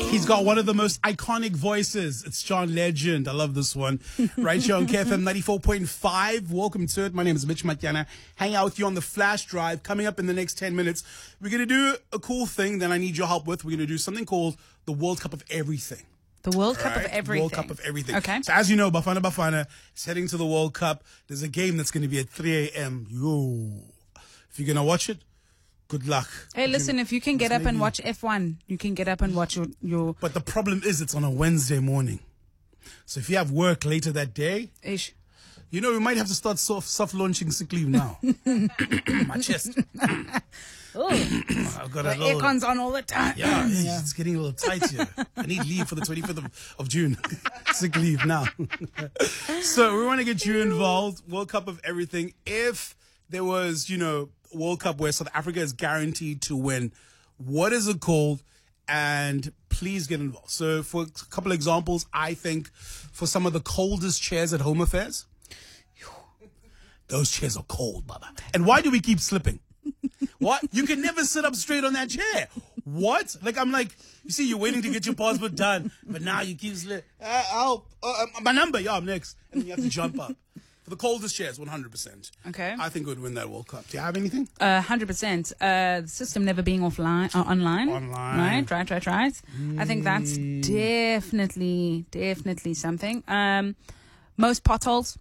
He's got one of the most iconic voices. It's John Legend. I love this one. Right here on KFM 94.5. Welcome to it. My name is Mitch Matyana. Hang out with you on the flash drive. Coming up in the next 10 minutes, we're going to do a cool thing that I need your help with. We're going to do something called the World Cup of Everything. The World Cup of Everything. World Cup of Everything. Okay. So as you know, Bafana is heading to the World Cup. There's a game that's going to be at 3 a.m. Yo. If you're going to watch it, good luck. Hey, listen, if you can get up and watch F1, you can get up and watch your... But the problem is it's on a Wednesday morning. So if you have work later that day, Ish. you know, we might have to start soft launching sick leave now. My chest. I've got The aircon's on all the time. Yeah, it's getting a little tight here. I need leave for the 25th of June. Sick leave now. So we want to get you involved. World Cup of Everything. If there was, World Cup where South Africa is guaranteed to win, what is it called? And please get involved. So for a couple of examples, I think for some of the coldest chairs at Home Affairs, those chairs are cold, Baba. And why do we keep slipping? What? You can never sit up straight on that chair. What? I'm like, you see, you're waiting to get your passport done, but now you keep slipping. My number, I'm next. And then you have to jump up. For the coldest chairs, 100%. Okay. I think it would win that World Cup. Do you have anything? 100%. The system never being online. Online. Right. I think that's definitely something. Most potholes.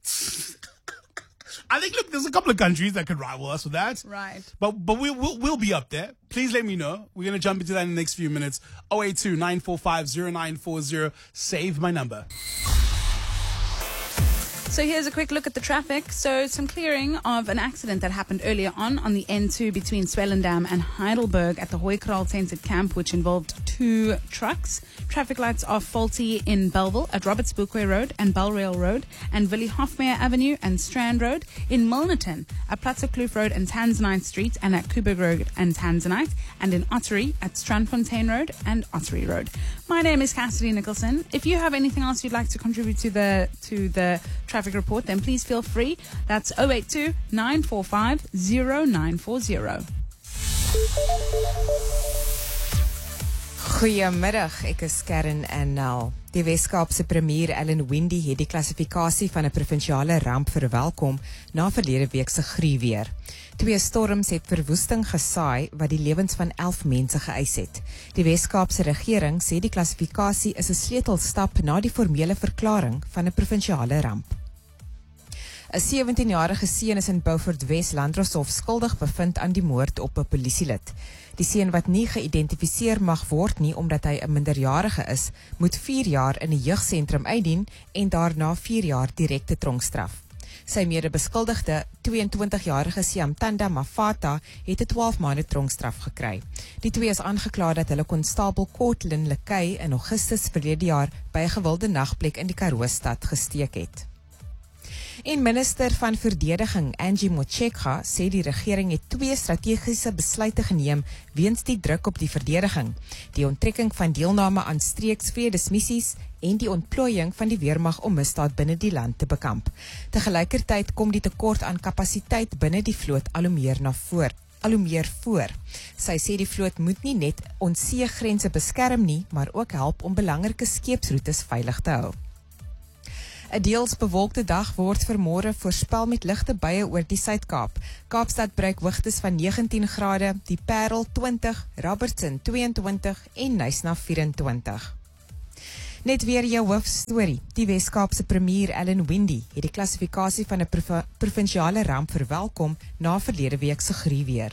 I think, look, there's a couple of countries that could rival us with that. Right. But we'll be up there. Please let me know. We're going to jump into that in the next few minutes. 082-945-0940. Save my number. So here's a quick look at the traffic. So some clearing of an accident that happened earlier on the N2 between Swellendam and Heidelberg at the Hooikraal Tented Camp, which involved 2 trucks. Traffic lights are faulty in Bellville at Roberts Boekway Road and Belrail Road and Willie Hofmeyer Avenue and Strand Road. In Milnerton at Plattekloof Road and Tanzanite Street and at Kuberg Road and Tanzanite, and in Ottery at Strandfontein Road and Ottery Road. My name is Cassidy Nicholson. If you have anything else you'd like to contribute to the traffic report, then please feel free. That's 082-945-0940. Goeiemiddag, ek is Karen Annel. Die Weskaapse premier Ellen Windey het die klassifikasie van 'n provinsiale ramp verwelkom na verlede week se gruwweer. 2 storms het verwoesting gesaai wat die lewens van 11 mense geëis het. Die Weskaapse regering sê die klassifikasie is 'n sleutelstap na die formele verklaring van 'n provinsiale ramp. 'n 17-jarige seun is in Beaufort Wes Landdroshof skuldig bevind aan die moord op 'n polisielid. Die seun wat nie geïdentifiseer mag word nie omdat hy 'n minderjarige is, moet 4 jaar in 'n jeugsentrum uitdien en daarna 4 jaar direkte tronkstraf. Sy mede-beskuldigde, 22-jarige Siamtanda Mafata, het 'n 12 maande tronkstraf gekry. Die 2 is aangekla dat hulle konstabel Cortlin Lekay in Augustus verlede jaar by 'n gewilde nagplek in die Karoo-stad gesteek het. En minister van Verdediging Angie Motshekga sê die regering het 2 strategiese besluite geneem weens die druk op die verdediging, die onttrekking van deelname aan streeksvredesmissies en die ontplooiing van die weermag om misdaad binne die land te bekamp. Tegelykertyd kom die tekort aan kapasiteit binne die vloot al hoe meer voor. Sy sê die vloot moet nie net ons seegrense beskerm nie, maar ook help om belangrike skeepsroetes veilig te hou. 'n deels bewolkte dag word vanmôre voorspel met ligte buie oor die Suid-Kaap. Kaapstad bereik hoogtes van 19 grade, die Parel 20, Robertson 22 en Knysna 24. Net weer jou hoofstorie. Die Weskaapse premier Ellen Windey het die klassifikasie van 'n provinsiale ramp verwelkom na verlede week se gruwweer.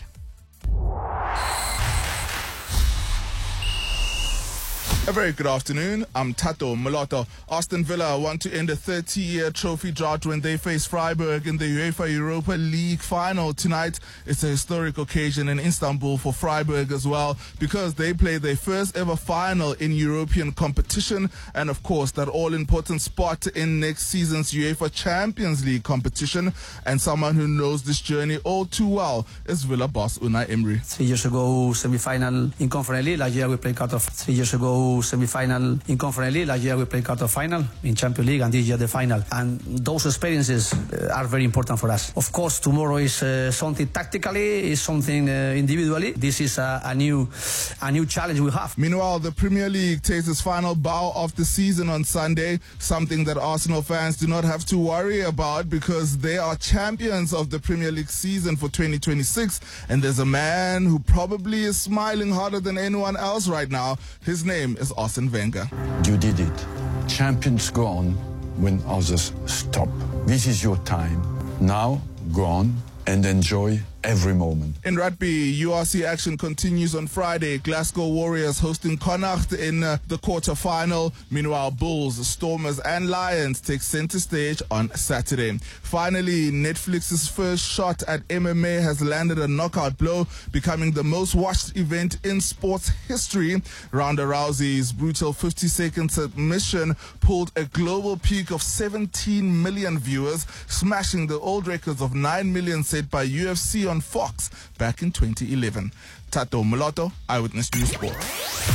A very good afternoon. I'm Tato Moloto. Aston Villa want to end a 30-year trophy drought when they face Freiburg in the UEFA Europa League final tonight. It's a historic occasion in Istanbul for Freiburg as well because they play their first ever final in European competition and of course that all-important spot in next season's UEFA Champions League competition. And someone who knows this journey all too well is Villa boss Unai Emery. 3 years ago, semi-final in Conference League. Last year we played cut-off. 3 years ago, to semi-final in Conference League. Last year we played quarter-final in Champions League, and this year the final. And those experiences are very important for us. Of course, tomorrow is something tactically, is something individually. This is a new challenge we have. Meanwhile, the Premier League takes its final bow of the season on Sunday, something that Arsenal fans do not have to worry about because they are champions of the Premier League season for 2026. And there's a man who probably is smiling harder than anyone else right now. His name is Arsene Wenger. You did it. Champions go on when others stop. This is your time. Now, go on and enjoy every moment. In rugby, URC action continues on Friday. Glasgow Warriors hosting Connacht in the quarter-final. Meanwhile, Bulls, Stormers and Lions take center stage on Saturday. Finally, Netflix's first shot at MMA has landed a knockout blow, becoming the most watched event in sports history. Ronda Rousey's brutal 50-second submission pulled a global peak of 17 million viewers, smashing the old records of 9 million set by UFC on Fox back in 2011. Tato Moloto, Eyewitness News Sport.